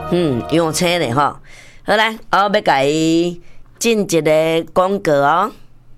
用车的吼。好来，我要甲伊进一个广告哦。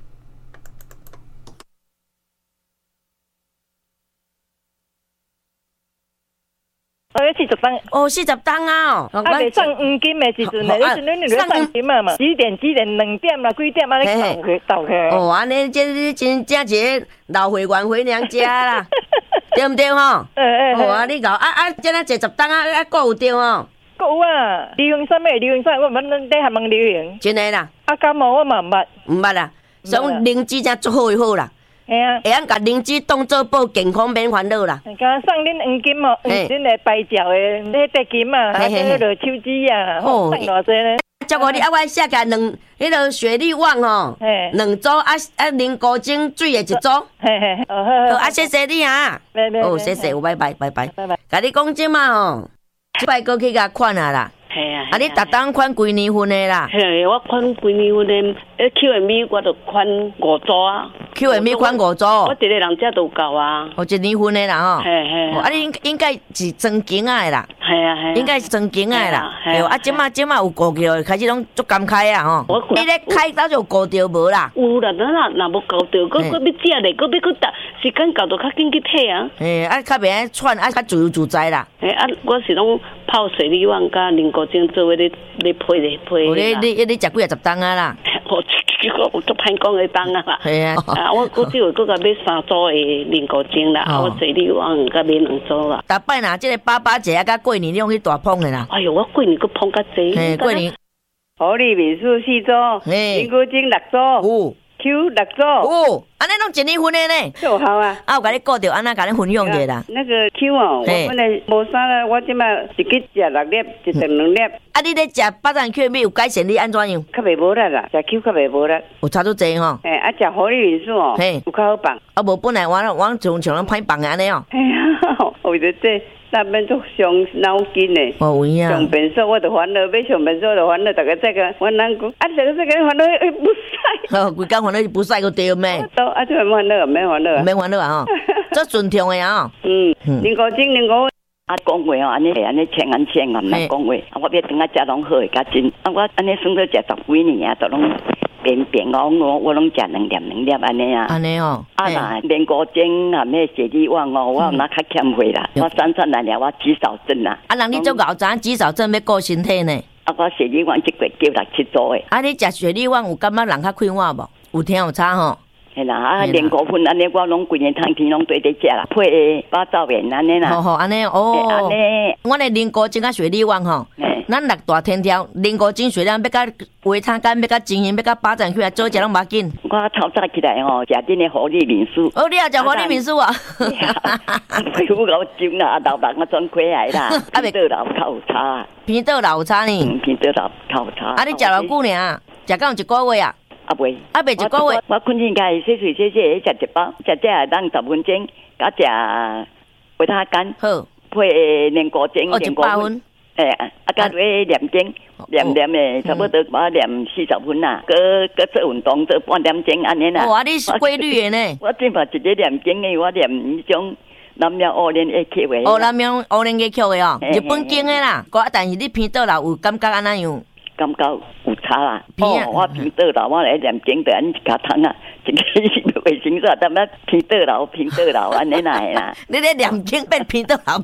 40档哦，40档啊！ 啊，未送黄金的时阵咧，你送金嘛？几点2点啦，几点啊？你倒去。 哦，安尼这真正一个老会员回娘家啦，对不对吼？好啊，你搞这样40档啊，还有对哦。 有啊，流行衫咩？流行衫我问恁在厦门流行。 真的啦。 啊，感冒我嘛毋捌。 毋捌啦，从灵芝才做好啦。 嘿啊， 会甲灵芝当做保健康免烦恼啦。 敢送恁黄金哦，恁的白条的迄块金啊，还有落手指啊，送偌济呢？ 照顾你我写个迄个雪莉网吼，2组凝固精水的1组。好，谢谢你啊。谢谢，拜拜。甲你讲即嘛吼，即摆过去甲款啊啦。 系啊， 你逐档款几年份的啦？ 嘿，我款几年份的，Q&B 我就款5组啊。 Q&B 款5组。 我一个人遮都够啊。 1年份的啦吼。 嘿。 你应该是装金仔的啦。 系啊。 应该是装金仔的啦。即马有顾着，开始拢足敢开啊吼。你咧开早就顾着无啦？ 有啦，若无顾着，佫要食咧，佫要佫时间到就较紧去退啊。 较袂爱喘，较自由自在啦。 我是拢泡水利网甲凝固精做咧配啦。 你食几啊10档啊啦？ 我足歹讲的档啊啦。系啊。我只有佫甲买3组的凝固精啦，我水利网甲买2组啦。 逐摆若即个爸节啊，甲过年你用去大捧的啦。 哎哟，我过年佫捧较济。 过年。 好利民宿4组，凝固精6组。Q 6组， 安尼拢1年份的呢， 就好啊。 我甲你顾着，安那甲你分享者啦。 那个 Q 哦，我本来无啥啦，我即马一日食6粒，一顿2粒。 你咧食巴掌 Q 有改善你安怎样？ 较袂无力啦，食 Q 较袂无力。 有差足济吼。 食好利民宿哦，有较好放。 无本来我像咱歹放安尼哦。 为着这。那边都伤脑筋的， 有影。 上便所我就烦恼，要上便所就烦恼，大家这个我难讲，这个烦恼不使。 规工烦恼不使个对咩？ 这烦恼免烦恼， 免烦恼啊吼，做顺畅的啊。 凝固精，讲话哦，安尼千安来讲话，我要等下食拢好诶，较真。我安尼算到食10几年啊，都拢。便我拢食2粒安尼啊。 安尼哦。 啦，凝固精啊，咩雪莉网哦，我若较欠费啦。我3来了，我肌少症啦。 人你做搞知影肌少症要顾身体呢？ 我雪莉网一个叫6、7组诶。 你食雪莉网有感觉人较快活无？有听有差吼？ 系啦，凝固粉安尼我拢规年冬天拢对食啦，配八爪面安尼啦。 好安尼哦。安尼，我咧凝固精甲雪莉网吼。咱6大天条，凝固精、雪莉要甲维他干，要甲精英，要甲巴掌起来做食拢无要紧。 我透早起来吼，食恁的活力民宿。 你也食活力民宿啊？ 皮肤够精啦，老人我转过来啦。偏倒老较有差。 偏倒老有差呢？ 偏倒老较有差。 你食偌久尔？食到1个月啊？ 未 1个月。 我困醒家洗水洗，食1包，食当10分钟，甲食维他干， 好配凝固精 ，100分。 甲念经，念诶，差不多我念40分啦。搁做运动，做半点钟安尼啦。 你是规律诶呢？ 我正嘛一日念经诶，我念迄种南庙乌莲会曲诶。 南庙乌莲会曲诶哦，日本经诶啦。但是你偏倒啦，有感觉安怎样？ 感觉有差啦。我偏倒啦，我来念经就安一卡汤啊，一个卫生纸，但要偏倒啦，安尼啦。 你咧念经变偏倒啦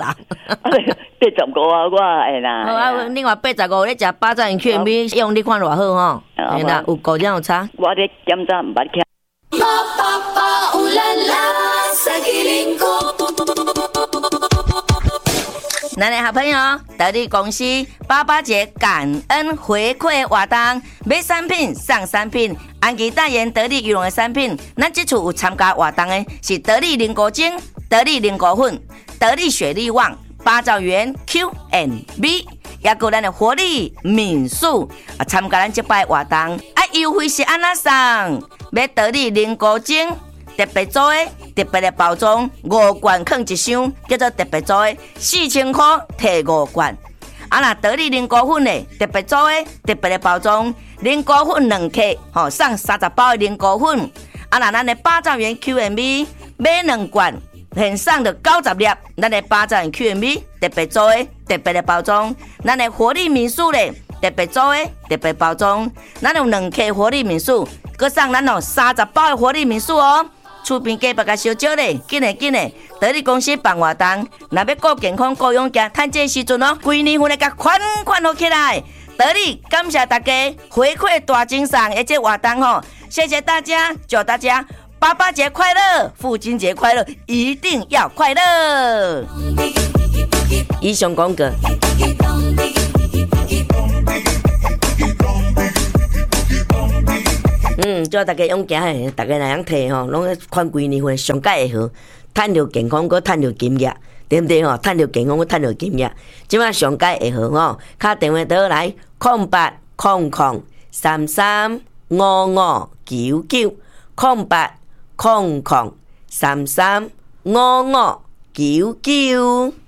？85啊，我会啦。 好另外85，你食巴掌Q&B用你看偌好吼？嘿啦，有果然有差。 我咧检查毋捌听。 咱的好朋友，得力公司88节感恩回馈活动，买产品送产品，安吉代言得力羽绒的产品。咱这次有参加活动的是得力凝固精、得力凝固粉、得力雪莉网、八爪园 Q&B， 也有咱的活力民宿参加咱这摆活动。优惠是安怎送？买得力凝固精。特别做的特别的包装，5罐放一箱，叫做特别做的，4000块摕5罐。若得力凝固粉的特别做的特别的包装，凝固粉2克，送30包的凝固粉。若咱的八爪园 Q&B 买2罐现送的90粒，咱的巴掌 QMB 特别做的特别的包装，咱的活力民宿咧特别做的特别包装，咱有2克活力民宿，佮送咱30包的活力民宿哦。厝边隔壁甲烧酒咧，紧诶！得力公司办活动，若要顾健康、顾养家，趁这时阵哦，规年份来甲款好起来。得力，感谢大家回馈大精上的这活动吼，谢谢大家，祝大家爸爸节快乐，父亲节快乐，一定要快乐。以上广告。叫大家勇行诶，大家来摕吼，拢款规年份上届会好，趁着健康，佮趁着经验，对不对吼？趁着健康，佮趁着经验，即摆上届会好吼，敲电话倒来0800335599，0800335599。